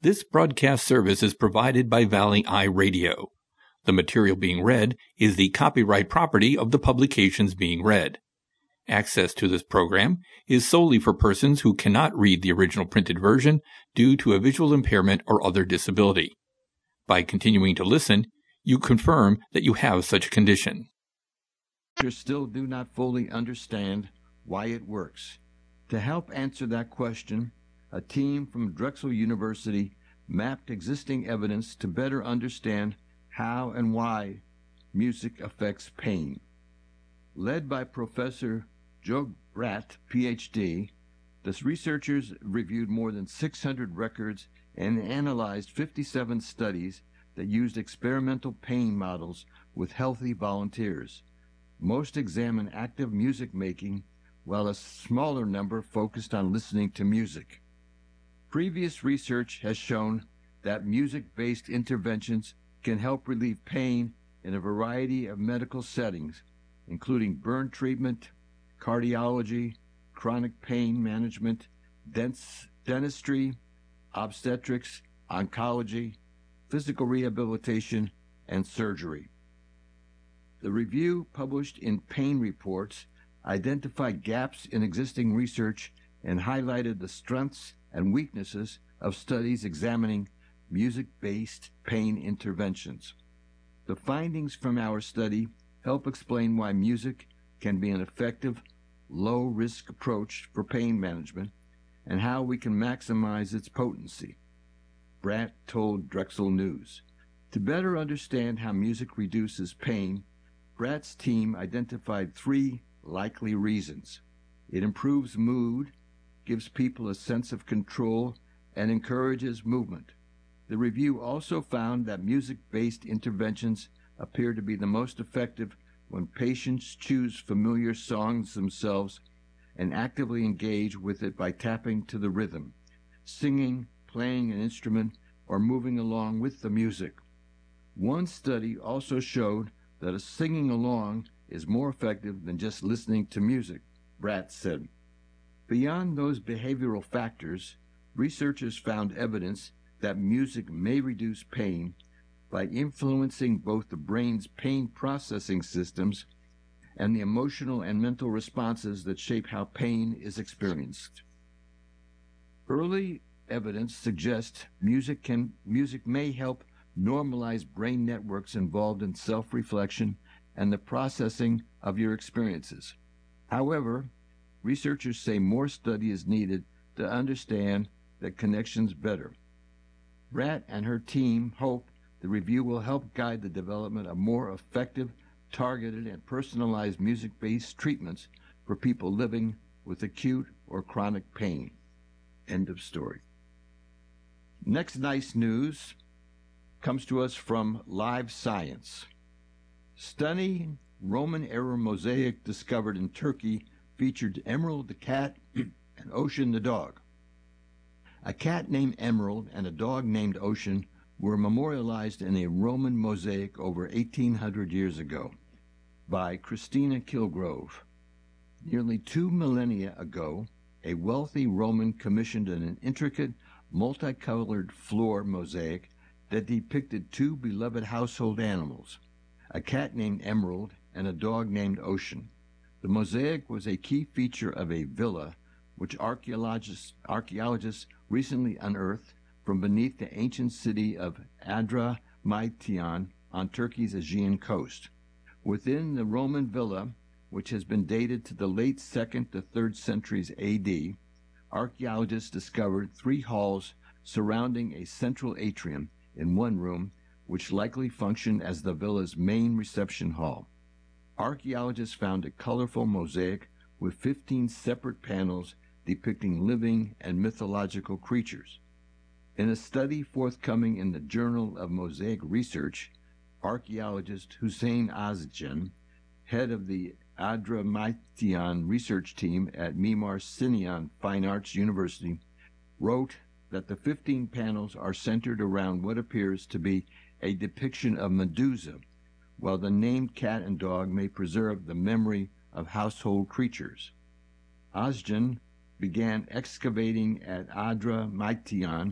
This broadcast service is provided by Valley Eye Radio. The material being read is the copyright property of the publications being read. Access to this program is solely for persons who cannot read the original printed version due to a visual impairment or other disability. By continuing to listen, you confirm that you have such a condition. Still do not fully understand why it works. To help answer that question, a team from Drexel University mapped existing evidence to better understand how and why music affects pain. Led by Professor Joe Bratt, Ph.D., the researchers reviewed more than 600 records and analyzed 57 studies that used experimental pain models with healthy volunteers. Most examined active music making, while a smaller number focused on listening to music. Previous research has shown that music-based interventions can help relieve pain in a variety of medical settings, including burn treatment, cardiology, chronic pain management, dentistry, obstetrics, oncology, physical rehabilitation, and surgery. The review, published in Pain Reports, identified gaps in existing research and highlighted the strengths and weaknesses of studies examining music-based pain interventions. The findings from our study help explain why music can be an effective, low-risk approach for pain management and how we can maximize its potency. Bratt told Drexel News. To better understand how music reduces pain, Bratt's team identified 3 likely reasons. It improves mood, gives people a sense of control, and encourages movement. The review also found that music-based interventions appear to be the most effective when patients choose familiar songs themselves and actively engage with it by tapping to the rhythm, singing, playing an instrument, or moving along with the music. One study also showed that singing along is more effective than just listening to music, Bratt said. Beyond those behavioral factors, researchers found evidence that music may reduce pain by influencing both the brain's pain processing systems and the emotional and mental responses that shape how pain is experienced. Early evidence suggests music may help normalize brain networks involved in self-reflection and the processing of your experiences. However, researchers say more study is needed to understand the connections better. Bratt and her team hope the review will help guide the development of more effective, targeted, and personalized music-based treatments for people living with acute or chronic pain. End of story. Next nice news comes to us from Live Science. Stunning Roman-era mosaic discovered in Turkey featured Emerald the cat and Ocean the dog. A cat named Emerald and a dog named Ocean were memorialized in a Roman mosaic over 1,800 years ago by Christina Kilgrove. Nearly 2 millennia ago, a wealthy Roman commissioned an intricate, multicolored floor mosaic that depicted 2 beloved household animals, a cat named Emerald and a dog named Ocean. The mosaic was a key feature of a villa which archaeologists recently unearthed from beneath the ancient city of Adramyttion on Turkey's Aegean coast. Within the Roman villa, which has been dated to the late 2nd to 3rd centuries AD, archaeologists discovered 3 halls surrounding a central atrium in one room, which likely functioned as the villa's main reception hall. Archaeologists found a colorful mosaic with 15 separate panels depicting living and mythological creatures. In a study forthcoming in the Journal of Mosaic Research, archaeologist Hüseyin Özcan, head of the Adramyttion research team at Mimar Sinan Fine Arts University, wrote that the 15 panels are centered around what appears to be a depiction of Medusa, while the named cat and dog may preserve the memory of household creatures. Özcan began excavating at Adramyttion